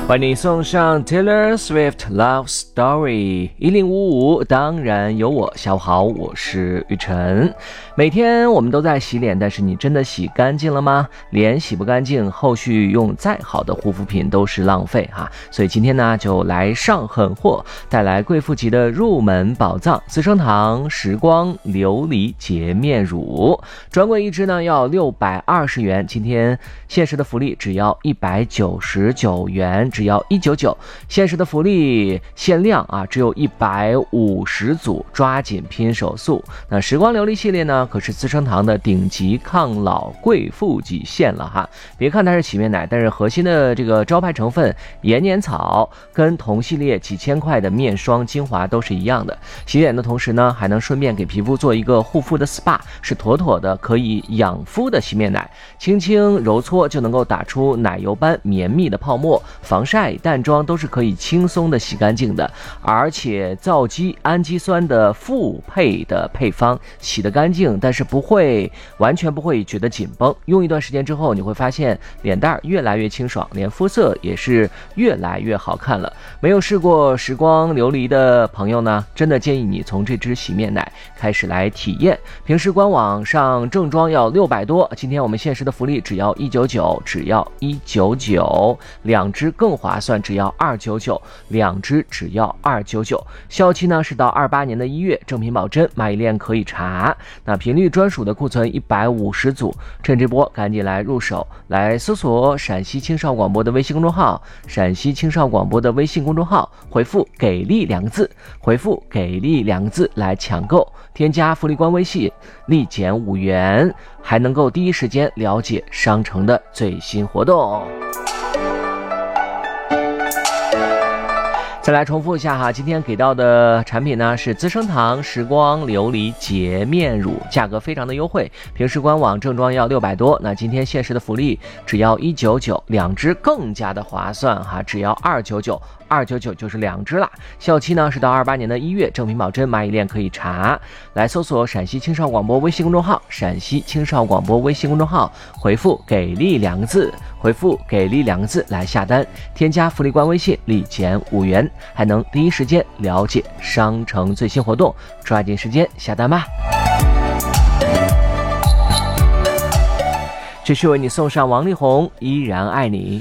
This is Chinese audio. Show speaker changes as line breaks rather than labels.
为你送上 Taylor Swift Love Story 1055，当然有我。下午好，我是雨晨。每天我们都在洗脸，但是你真的洗干净了吗？脸洗不干净，后续用再好的护肤品都是浪费哈。所以今天呢，就来上狠货，带来贵妇级的入门宝藏——资生堂时光琉璃洁面乳，专柜一支呢要620元，今天限时的福利只要199元，只要199，限时的福利限量啊，只有150组，抓紧拼手速。那时光琉璃系列呢，可是资生堂的顶级抗老贵妇级线了哈。别看它是洗面奶，但是核心的这个招牌成分延年草跟同系列几千块的面霜精华都是一样的。洗脸的同时呢，还能顺便给皮肤做一个护肤的 SPA， 是妥妥的可以养肤的洗面奶，轻轻揉搓就能够打出奶油般绵密的泡沫，防晒淡妆都是可以轻松的洗干净的，而且皂基氨基酸的复配的配方，洗得干净，但是完全不会觉得紧绷。用一段时间之后，你会发现脸蛋越来越清爽，连肤色也是越来越好看了。没有试过时光琉璃的朋友呢，真的建议你从这支洗面奶开始来体验。平时官网上正装要600多，今天我们限时的福利只要199，只要199，两支更划算，只要299，两支只要299。效期呢是到28年的1月，正品保真，买一链可以查。那频率专属的库存150组，趁这波赶紧来入手，来搜索陕西青少广播的微信公众号，陕西青少广播的微信公众号，回复给力2个字，回复给力2个字来抢购，添加福利官微信立减5元，还能够第一时间了解商城的最新活动。再来重复一下哈，今天给到的产品呢是资生堂时光琉璃洁面乳，价格非常的优惠，平时官网正装要600多，那今天限时的福利只要199，两支更加的划算哈，只要299就是两支啦。效期呢是到28年的1月，正品保真，买一链可以查。来搜索陕西青少广播微信公众号，陕西青少广播微信公众号，回复给力2个字，回复给力2个字来下单，添加福利官微信立减5元，还能第一时间了解商城最新活动，抓紧时间下单吧。继续为你送上王力宏依然爱你。